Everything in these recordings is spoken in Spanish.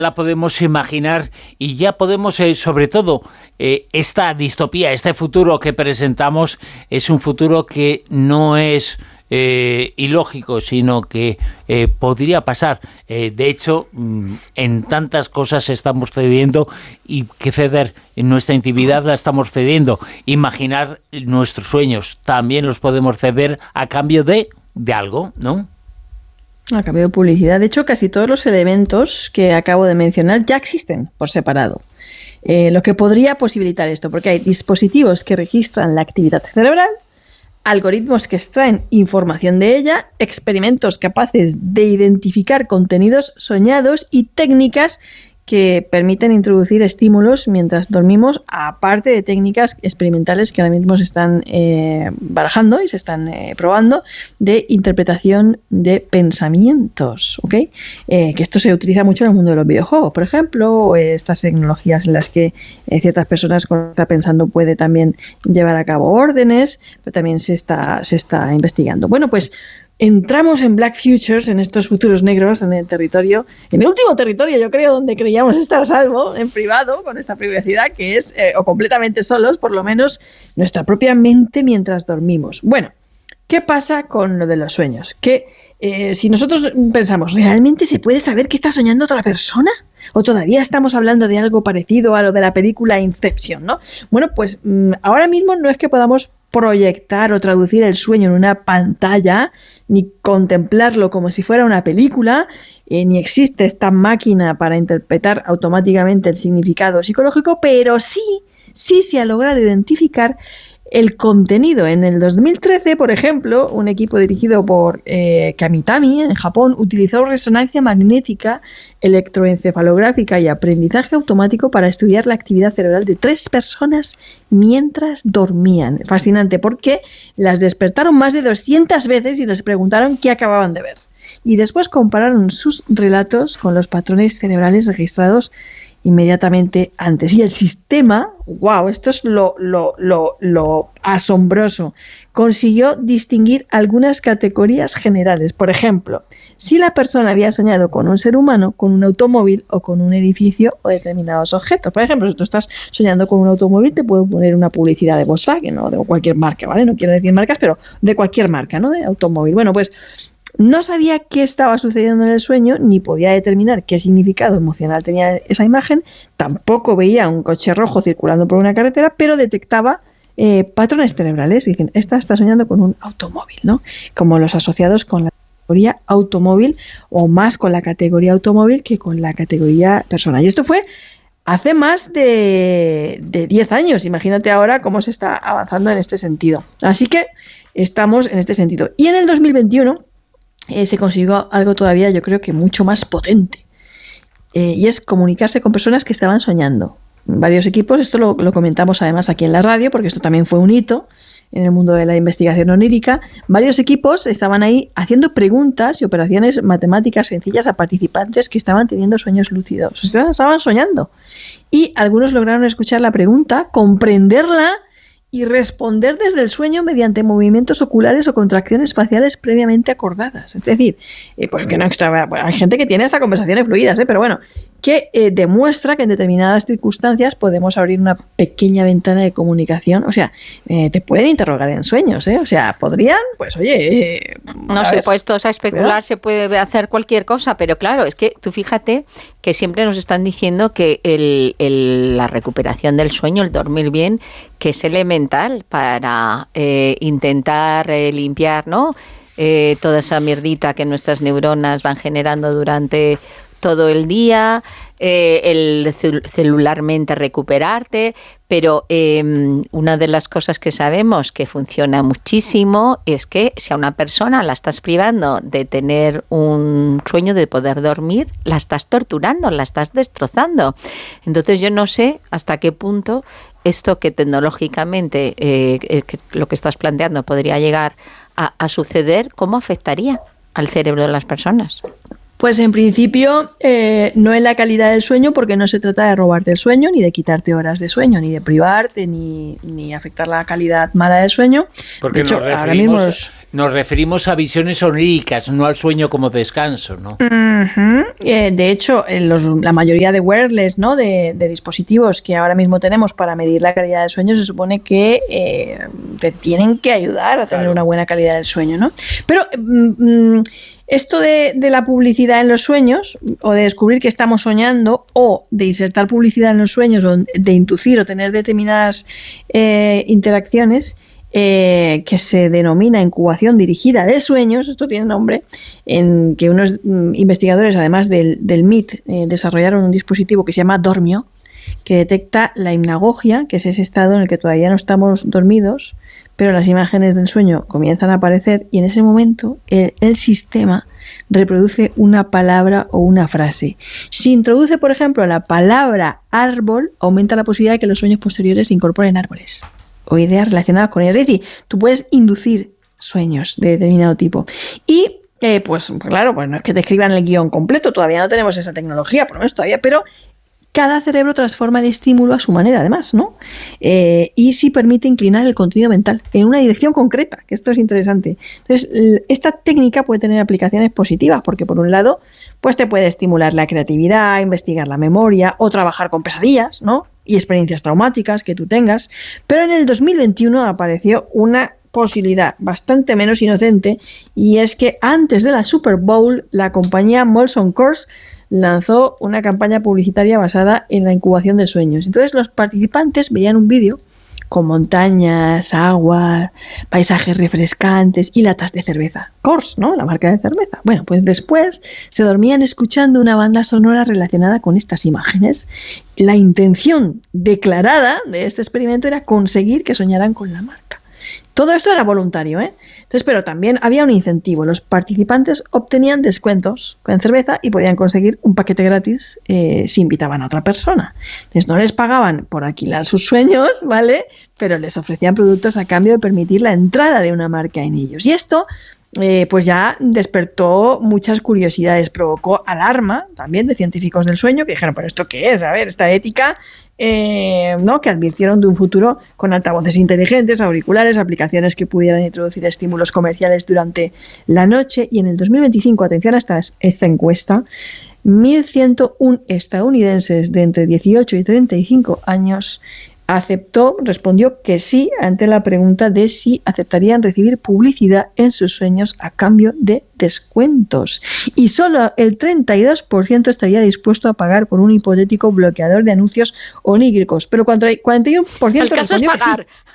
la podemos imaginar y ya podemos, sobre todo, esta distopía, este futuro que presentamos es un futuro que no es ilógico, sino que podría pasar. De hecho, en tantas cosas estamos cediendo y que ceder en nuestra intimidad la estamos cediendo. Imaginar nuestros sueños también los podemos ceder a cambio de algo, ¿no? A cambio de publicidad. De hecho, casi todos los elementos que acabo de mencionar ya existen por separado. Lo que podría posibilitar esto, porque hay dispositivos que registran la actividad cerebral, algoritmos que extraen información de ella, experimentos capaces de identificar contenidos soñados y técnicas que permiten introducir estímulos mientras dormimos, aparte de técnicas experimentales que ahora mismo se están barajando y se están probando de interpretación de pensamientos, ¿ok? Que esto se utiliza mucho en el mundo de los videojuegos, por ejemplo, o estas tecnologías en las que ciertas personas cuando está pensando puede también llevar a cabo órdenes, pero también se está investigando. Bueno, pues entramos en Black Futures, en estos futuros negros, en el último territorio, yo creo, donde creíamos estar a salvo, en privado, con esta privacidad, que es, o completamente solos, por lo menos, nuestra propia mente mientras dormimos. Bueno, ¿qué pasa con lo de los sueños? Que si nosotros pensamos, ¿realmente se puede saber qué está soñando otra persona? ¿O todavía estamos hablando de algo parecido a lo de la película Inception, ¿no? Bueno, pues ahora mismo no es que podamos proyectar o traducir el sueño en una pantalla, ni contemplarlo como si fuera una película, ni existe esta máquina para interpretar automáticamente el significado psicológico, pero sí se ha logrado identificar el contenido. En el 2013, por ejemplo, un equipo dirigido por Kamitami en Japón utilizó resonancia magnética, electroencefalográfica y aprendizaje automático para estudiar la actividad cerebral de 3 personas mientras dormían. Fascinante, porque las despertaron más de 200 veces y les preguntaron qué acababan de ver. Y después compararon sus relatos con los patrones cerebrales registrados inmediatamente antes. Y el sistema, wow, esto es lo asombroso, consiguió distinguir algunas categorías generales. Por ejemplo, si la persona había soñado con un ser humano, con un automóvil o con un edificio o determinados objetos. Por ejemplo, si tú estás soñando con un automóvil, te puedo poner una publicidad de Volkswagen o de cualquier marca, ¿vale? No quiero decir marcas, pero de cualquier marca, ¿no? De automóvil. Bueno, pues no sabía qué estaba sucediendo en el sueño, ni podía determinar qué significado emocional tenía esa imagen, tampoco veía un coche rojo circulando por una carretera, pero detectaba patrones cerebrales. Dicen, esta está soñando con un automóvil, ¿no? Como los asociados con la categoría automóvil, o más con la categoría automóvil que con la categoría persona. Y esto fue hace más de 10 años. Imagínate ahora cómo se está avanzando en este sentido. Así que estamos en este sentido. Y en el 2021... se consiguió algo todavía, yo creo que mucho más potente, y es comunicarse con personas que estaban soñando. Varios equipos, esto lo comentamos además aquí en la radio, porque esto también fue un hito en el mundo de la investigación onírica. Varios equipos estaban ahí haciendo preguntas y operaciones matemáticas sencillas a participantes que estaban teniendo sueños lúcidos. O sea, estaban soñando. Y algunos lograron escuchar la pregunta, comprenderla y responder desde el sueño mediante movimientos oculares o contracciones faciales previamente acordadas. Es decir, porque no extra, bueno, hay gente que tiene hasta conversaciones fluidas, pero bueno, que demuestra que en determinadas circunstancias podemos abrir una pequeña ventana de comunicación. O sea, te pueden interrogar en sueños, o sea, podrían, pues oye... no sé, puestos a especular, ¿verdad? Se puede hacer cualquier cosa, pero claro, es que tú fíjate que siempre nos están diciendo que la recuperación del sueño, el dormir bien, que es elemental para intentar limpiar, ¿no? Toda esa mierdita que nuestras neuronas van generando durante todo el día, el celularmente recuperarte, pero una de las cosas que sabemos que funciona muchísimo es que si a una persona la estás privando de tener un sueño, de poder dormir, la estás torturando, la estás destrozando. Entonces yo no sé hasta qué punto esto que tecnológicamente, lo que estás planteando podría llegar a suceder, ¿cómo afectaría al cerebro de las personas? Pues en principio no en la calidad del sueño, porque no se trata de robarte el sueño, ni de quitarte horas de sueño, ni de privarte, ni afectar la calidad mala del sueño. Porque de hecho, ahora mismo nos referimos a visiones oníricas, no al sueño como descanso, ¿no? De hecho, la mayoría de wearables, ¿no? de dispositivos que ahora mismo tenemos para medir la calidad del sueño, se supone que te tienen que ayudar a tener una buena calidad del sueño, ¿no? Pero esto de la publicidad en los sueños, o de descubrir que estamos soñando, o de insertar publicidad en los sueños, o de inducir o tener determinadas interacciones, que se denomina incubación dirigida de sueños, esto tiene nombre, en que unos investigadores, además del MIT, desarrollaron un dispositivo que se llama Dormio, que detecta la hipnagogia, que es ese estado en el que todavía no estamos dormidos, pero las imágenes del sueño comienzan a aparecer y en ese momento el sistema reproduce una palabra o una frase. Si introduce, por ejemplo, la palabra árbol, aumenta la posibilidad de que los sueños posteriores incorporen árboles o ideas relacionadas con ellas. Es decir, tú puedes inducir sueños de determinado tipo. Y pues claro, pues no es que te escriban el guión completo, todavía no tenemos esa tecnología, por lo menos todavía, pero cada cerebro transforma el estímulo a su manera, además, ¿no? Y sí permite inclinar el contenido mental en una dirección concreta, que esto es interesante. Entonces, esta técnica puede tener aplicaciones positivas, porque por un lado, pues te puede estimular la creatividad, investigar la memoria o trabajar con pesadillas, ¿no? Y experiencias traumáticas que tú tengas. Pero en el 2021 apareció una posibilidad bastante menos inocente, y es que antes de la Super Bowl, la compañía Molson Coors lanzó una campaña publicitaria basada en la incubación de sueños. Entonces los participantes veían un vídeo con montañas, agua, paisajes refrescantes y latas de cerveza. Coors, ¿no? La marca de cerveza. Bueno, pues después se dormían escuchando una banda sonora relacionada con estas imágenes. La intención declarada de este experimento era conseguir que soñaran con la marca. Todo esto era voluntario, ¿eh? Entonces, pero también había un incentivo. Los participantes obtenían descuentos con cerveza y podían conseguir un paquete gratis si invitaban a otra persona. Entonces, no les pagaban por alquilar sus sueños, ¿vale? Pero les ofrecían productos a cambio de permitir la entrada de una marca en ellos. Y esto pues ya despertó muchas curiosidades, provocó alarma también de científicos del sueño que dijeron, ¿pero esto qué es? A ver, esta ética, ¿no? Que advirtieron de un futuro con altavoces inteligentes, auriculares, aplicaciones que pudieran introducir estímulos comerciales durante la noche. Y en el 2025, atención a esta encuesta, 1.101 estadounidenses de entre 18 y 35 años respondió que sí ante la pregunta de si aceptarían recibir publicidad en sus sueños a cambio de descuentos. Y solo el 32% estaría dispuesto a pagar por un hipotético bloqueador de anuncios oníricos. Pero 41% respondió que sí.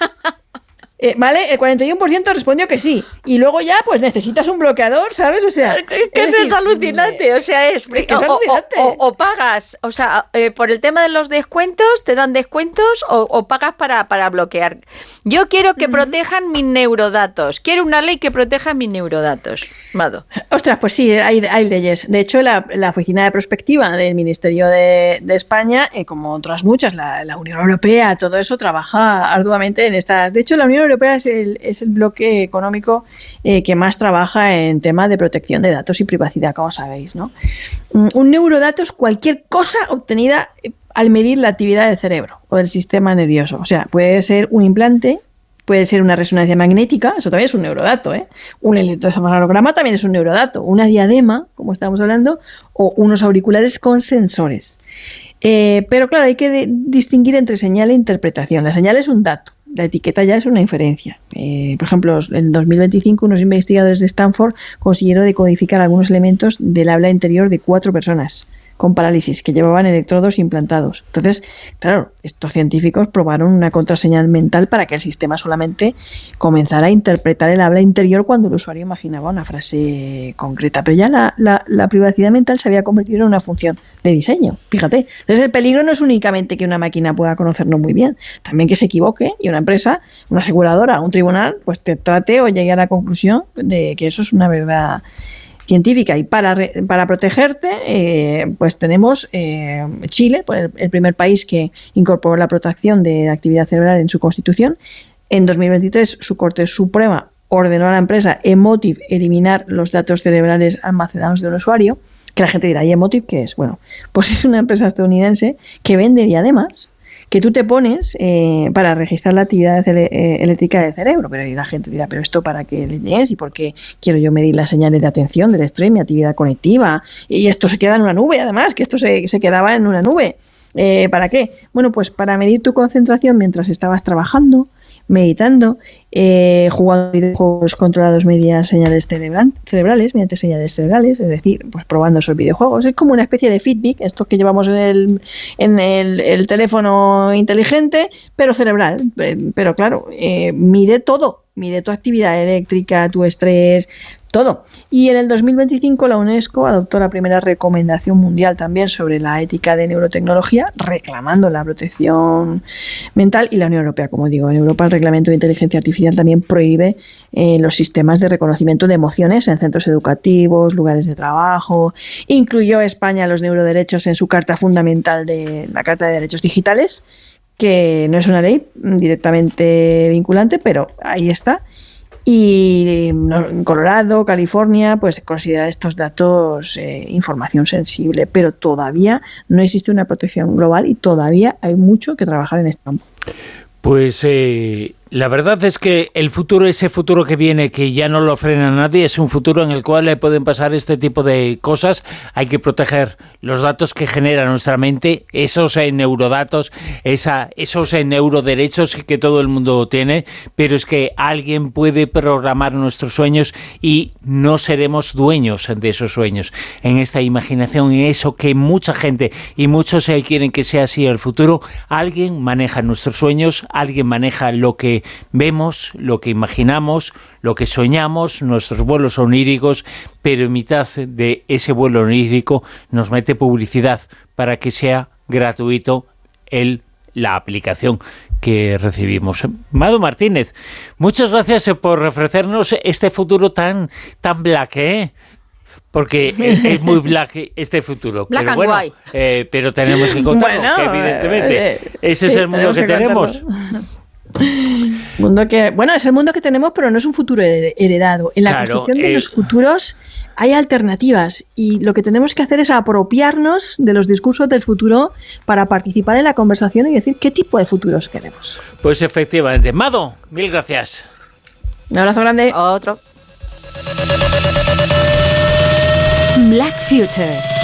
¿Vale? El 41% respondió que sí. Y luego ya, pues necesitas un bloqueador, ¿sabes? O sea... Que es alucinante. O sea, es alucinante. O pagas, o sea, por el tema de los descuentos, te dan descuentos o pagas para bloquear. Yo quiero que protejan mis neurodatos. Quiero una ley que proteja mis neurodatos. Mado. Ostras, pues sí, hay leyes. De hecho, la Oficina de Prospectiva del Ministerio de España, como otras muchas, la Unión Europea, todo eso trabaja arduamente en estas... De hecho, la Unión Europea es el bloque económico que más trabaja en temas de protección de datos y privacidad, como sabéis, ¿no? Un neurodato es cualquier cosa obtenida al medir la actividad del cerebro o del sistema nervioso. O sea, puede ser un implante, puede ser una resonancia magnética, eso también es un neurodato, ¿eh? Un electroencefalograma también es un neurodato, una diadema, como estábamos hablando, o unos auriculares con sensores. Pero claro, hay que distinguir entre señal e interpretación. La señal es un dato. La etiqueta ya es una inferencia. Por ejemplo, en 2025 unos investigadores de Stanford consiguieron decodificar algunos elementos del habla interior de 4 personas con parálisis que llevaban electrodos implantados. Entonces, claro, estos científicos probaron una contraseñal mental para que el sistema solamente comenzara a interpretar el habla interior cuando el usuario imaginaba una frase concreta. Pero ya la privacidad mental se había convertido en una función de diseño, fíjate. Entonces el peligro no es únicamente que una máquina pueda conocernos muy bien, también que se equivoque y una empresa, una aseguradora, un tribunal, pues te trate o llegue a la conclusión de que eso es una verdad científica. Y para protegerte, pues tenemos Chile, el primer país que incorporó la protección de la actividad cerebral en su constitución. En 2023 su Corte Suprema ordenó a la empresa Emotiv eliminar los datos cerebrales almacenados de un usuario. Que la gente dirá, ¿y Emotiv qué es? Bueno, pues es una empresa estadounidense que vende diademas que tú te pones para registrar la actividad eléctrica del cerebro. Pero la gente dirá, ¿pero esto para qué es? ¿Y por qué quiero yo medir las señales de atención, del estrés, mi actividad conectiva? Y esto se queda en una nube, además, que esto se quedaba en una nube. ¿Para qué? Bueno, pues para medir tu concentración mientras estabas trabajando, meditando, jugando videojuegos controlados mediante señales cerebrales, es decir, pues probando esos videojuegos. Es como una especie de Fitbit, estos que llevamos en el teléfono inteligente, pero cerebral. Pero claro, mide todo, mide tu actividad eléctrica, tu estrés, todo. Y en el 2025 la UNESCO adoptó la primera recomendación mundial también sobre la ética de neurotecnología, reclamando la protección mental, y la Unión Europea, como digo, en Europa el reglamento de inteligencia artificial también prohíbe los sistemas de reconocimiento de emociones en centros educativos, lugares de trabajo. Incluyó España los neuroderechos en su Carta Fundamental de la Carta de Derechos Digitales, que no es una ley directamente vinculante, pero ahí está. Y en Colorado, California, pues consideran estos datos información sensible, pero todavía no existe una protección global y todavía hay mucho que trabajar en este campo. Pues la verdad es que el futuro, ese futuro que viene, que ya no lo frena nadie, es un futuro en el cual le pueden pasar este tipo de cosas. Hay que proteger los datos que genera nuestra mente, esos neurodatos, esos neuroderechos que todo el mundo tiene, pero es que alguien puede programar nuestros sueños y no seremos dueños de esos sueños. En esta imaginación, en eso que mucha gente y muchos quieren que sea así el futuro, alguien maneja nuestros sueños, alguien maneja lo que vemos, lo que imaginamos, lo que soñamos, nuestros vuelos oníricos, pero en mitad de ese vuelo onírico nos mete publicidad para que sea gratuito la aplicación que recibimos. Mado Martínez, muchas gracias por ofrecernos este futuro tan black, porque es muy black este futuro. Black pero bueno, pero tenemos que contarlo, que evidentemente ese es el mundo que tenemos. Es el mundo que tenemos, pero no es un futuro heredado. En la construcción de los futuros hay alternativas y lo que tenemos que hacer es apropiarnos de los discursos del futuro para participar en la conversación y decir qué tipo de futuros queremos. Pues efectivamente. Mado, mil gracias. Un abrazo grande. Otro. Black Future.